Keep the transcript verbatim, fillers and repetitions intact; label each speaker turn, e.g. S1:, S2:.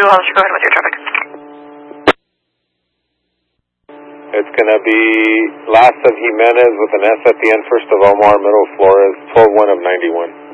S1: Officer, go ahead with your traffic.
S2: It's going to be last of Jimenez with an S at the end, first of Omar, middle of Flores, twelve one of ninety-one.